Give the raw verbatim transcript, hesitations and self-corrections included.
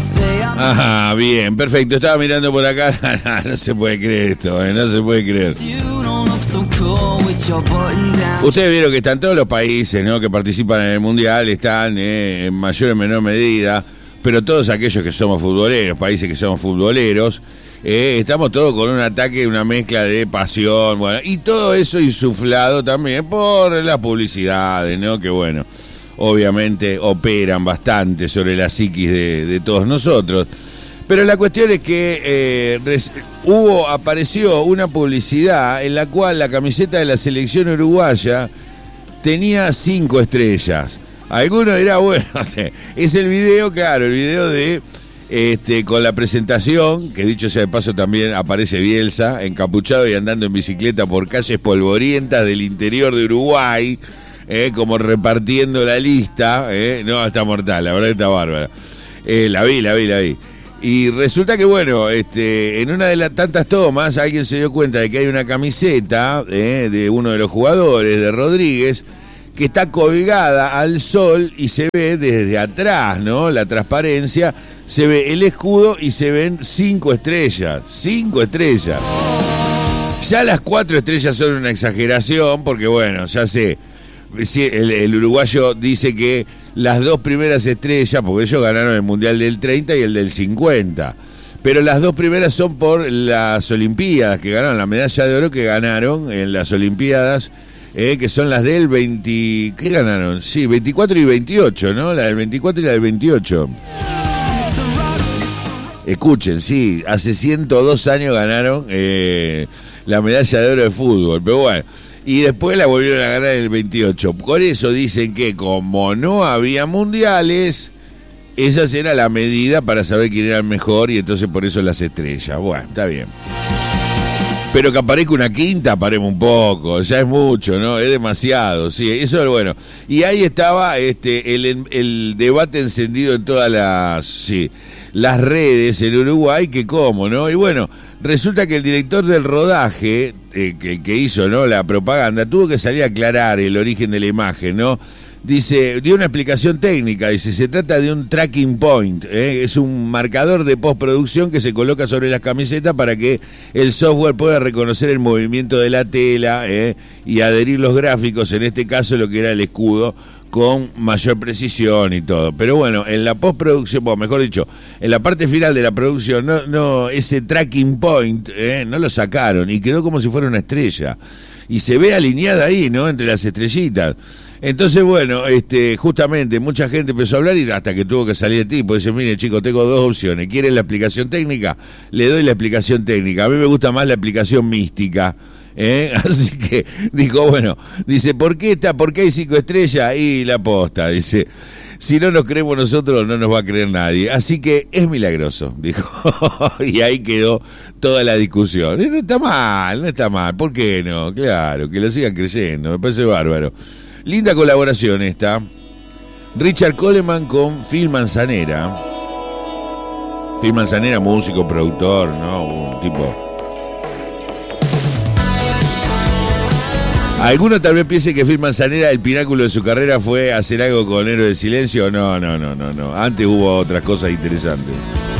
Ajá, bien, perfecto. Estaba mirando por acá. No se puede creer esto, ¿eh? No se puede creer. Ustedes vieron que están todos los países, ¿no?, que participan en el Mundial, están eh, en mayor o menor medida, pero todos aquellos que somos futboleros, países que somos futboleros, eh, estamos todos con un ataque, una mezcla de pasión, bueno, y todo eso insuflado también por las publicidades, ¿no?, que bueno, obviamente operan bastante sobre la psiquis de, de todos nosotros. Pero la cuestión es que eh, res, hubo, apareció una publicidad en la cual la camiseta de la selección uruguaya tenía cinco estrellas. Algunos dirá, bueno, es el video, claro, el video de este con la presentación, que dicho sea de paso también aparece Bielsa, encapuchado y andando en bicicleta por calles polvorientas del interior de Uruguay, eh, como repartiendo la lista. Eh. No, está mortal, la verdad que está bárbara. Eh, la vi, la vi, la vi. Y resulta que, bueno, este, en una de las tantas tomas alguien se dio cuenta de que hay una camiseta eh, de uno de los jugadores, de Rodríguez, que está colgada al sol y se ve desde atrás, ¿no? La transparencia, se ve el escudo y se ven cinco estrellas, cinco estrellas. Ya las cuatro estrellas son una exageración porque, bueno, ya sé, el, el uruguayo dice que las dos primeras estrellas, porque ellos ganaron el Mundial del treinta y el del cincuenta, pero las dos primeras son por las Olimpiadas, que ganaron la medalla de oro que ganaron en las Olimpiadas, eh, que son las del veinte, ¿qué ganaron? Sí, veinticuatro y veintiocho, ¿no? La del veinticuatro y la del veintiocho. Escuchen, sí, hace ciento dos años ganaron eh, la medalla de oro de fútbol, pero bueno, y después la volvieron a ganar en el veintiocho. Por eso dicen que como no había mundiales, esa era la medida para saber quién era el mejor, y entonces por eso las estrellas. Bueno, está bien. Pero que aparezca una quinta, paremos un poco, ya es mucho, ¿no? Es demasiado, sí, eso es bueno. Y ahí estaba este el, el debate encendido en todas las, sí, las redes en Uruguay, que cómo, ¿no? Y bueno, resulta que el director del rodaje, eh, que, que hizo, ¿no?, la propaganda, tuvo que salir a aclarar el origen de la imagen, ¿no? Dice, dio una explicación técnica, dice, se trata de un tracking point, ¿eh? Es un marcador de postproducción que se coloca sobre las camisetas para que el software pueda reconocer el movimiento de la tela, ¿eh?, y adherir los gráficos, en este caso lo que era el escudo, con mayor precisión y todo. Pero bueno, en la postproducción, bueno, mejor dicho, en la parte final de la producción, no, no, ese tracking point, ¿eh?, no lo sacaron y quedó como si fuera una estrella. Y se ve alineada ahí, ¿no?, entre las estrellitas. Entonces, bueno, este, justamente mucha gente empezó a hablar y hasta que tuvo que salir el tipo. Dice, mire, chicos, tengo dos opciones. ¿Quieren la explicación técnica? Le doy la explicación técnica. A mí me gusta más la explicación mística. ¿Eh? Así que dijo, bueno, dice, ¿por qué está? ¿Por qué hay cinco estrellas? Y la posta, dice, si no nos creemos nosotros, no nos va a creer nadie. Así que es milagroso, dijo. Y ahí quedó toda la discusión. Y no está mal, no está mal. ¿Por qué no? Claro, que lo sigan creyendo. Me parece bárbaro. Linda colaboración esta. Richard Coleman con Phil Manzanera. Phil Manzanera, músico, productor, ¿no? Un tipo. Algunos tal vez piensen que Phil Manzanera, el pináculo de su carrera fue hacer algo con Héroe del Silencio. No, no, no, no, no. Antes hubo otras cosas interesantes.